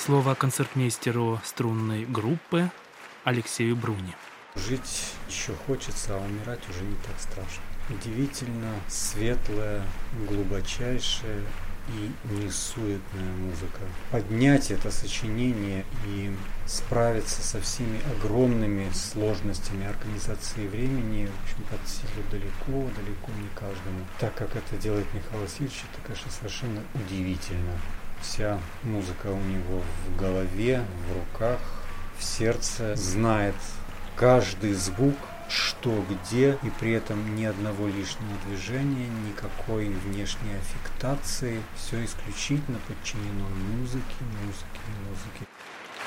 Слово концертмейстеру струнной группы Алексею Бруни. Жить еще хочется, а умирать уже не так страшно. Удивительно светлая, глубочайшая и несуетная музыка. Поднять это сочинение и справиться со всеми огромными сложностями организации времени, в общем, под силу далеко не каждому. Так как это делает Михаил Васильевич, это, конечно, совершенно удивительно. Вся музыка у него в голове, в руках, в сердце, знает каждый звук, что где, и при этом ни одного лишнего движения, никакой внешней аффектации. Все исключительно подчинено музыке.